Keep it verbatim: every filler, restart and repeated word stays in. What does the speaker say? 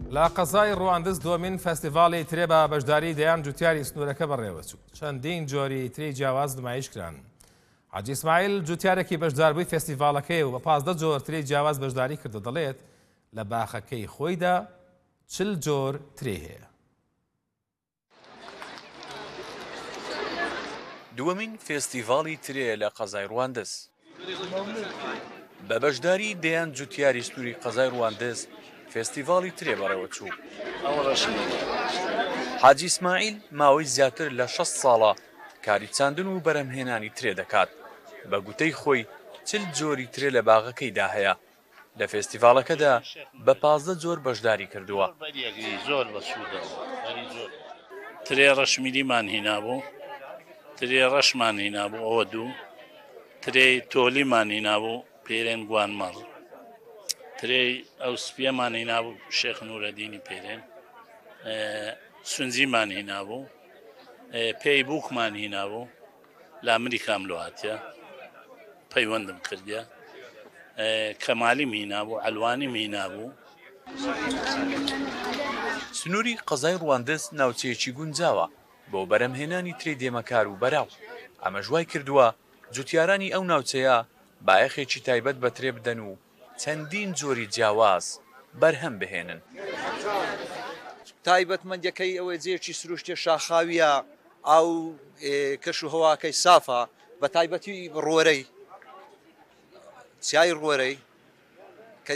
لە قەزای ڕواندز دووەمین فەستیڤاڵی ترێ بە بەشداری دەیان جوتیاری سنوورەکە بەڕێوەچوو. چەندین جۆری تری جیاواز نمایش کران. حاجی ئیسماعیل جوتیارێکی بەشداربووی فێستیڤاڵەکەی و بە پازدە جۆر تری جیاواز بەشداری کردو. دەڵێت لە باخەکەی خۆیدا چل جۆر ترێ هەیە. دووەمین فێستیڤاڵی ترێ لە قەزای ڕواندز بە بەشداری دەیان جوتیاری سنووری قەزای ڕواندز فێستیڤاڵی ترێ بەڕێوەچوو. حاجی ئیسماعیل ماوەی زیاتر لە شەست ساڵە کاری چاندن و بەرهەمهێنانی ترێ دەکات. بە گوتەی خۆی چل جۆری ترێ لە باغەکەیدا هەیە. لە فێستیڤاڵەکەدا بە پازدە جۆر بەشداری کردووە. زۆر بەسوودە ترێ ڕەشمیریمان هینابوو، ترێ ڕەشمان هینابوو، ئەوە دوو ترێ تۆلیمان هینابوو پێرێن گوانمەڕ، ترێ ئەو سپیەمان هینابوو شێخ نورەدینی پێرێن، سونجیمان هینابوو، پێی بووکمان هینابوو لە ئەمریکام لۆهاتیە پەیوەندم کردیە، کەمالیم هینابوو، ئەلوانیم هینابوو. سنووری قەزای ڕواندز ناوچەیەکی گونجاوە بۆ بەرهەمهێنانی ترێ دێمەکار و بەراو. ئەمە ژوای کردووە جوتیارانی ئەو ناوچەیە بایەخێکی تایبەت بە ترێ بدەن و چەندین جۆری جیاواز بەرهەم بهێنن. تایبەتمەندیەکەی ئەوەی جێکی سروشتێ شاخاویە، ئەو کەش و هەواکەی سافە، بە تایبەتی ڕۆرەی چیای ڕۆرەی